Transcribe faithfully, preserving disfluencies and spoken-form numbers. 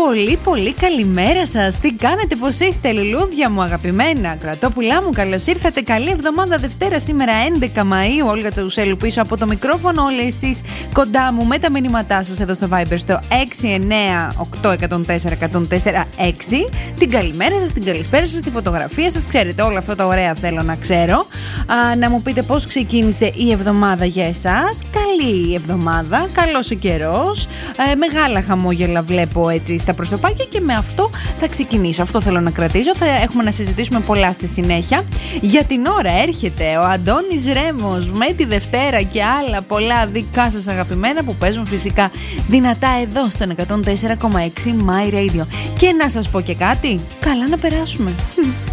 Πολύ πολύ καλημέρα σας. Τι κάνετε, πώς είστε, λουλούδια μου αγαπημένα, κρατόπουλά μου, καλώς ήρθατε. Καλή εβδομάδα, Δευτέρα σήμερα έντεκα Μαΐου. Όλγα Τσαουσέλου πίσω από το μικρόφωνο. Όλοι εσείς κοντά μου με τα μηνύματά σας εδώ στο Viber στο έξι εννέα οκτώ ένα μηδέν τέσσερα ένα μηδέν τέσσερα έξι. Την καλημέρα σας, την καλησπέρα σας, τη φωτογραφία σας. Ξέρετε, όλα αυτά τα ωραία θέλω να ξέρω. Α, να μου πείτε πώς ξεκίνησε η εβδομάδα για εσάς. Καλή εβδομάδα, καλός ο καιρός. Ε, μεγάλα χαμόγελα βλέπω έτσι στα προσωπάκια και με αυτό θα ξεκινήσω. Αυτό θέλω να κρατήσω. Θα έχουμε να συζητήσουμε πολλά στη συνέχεια. Για την ώρα έρχεται ο Αντώνης Ρέμος με τη Δευτέρα και άλλα πολλά δικά σας αγαπημένα που παίζουν φυσικά δυνατά εδώ στον εκατόν τέσσερα κόμμα έξι My Radio. Και να σας πω και κάτι, καλά να περάσουμε.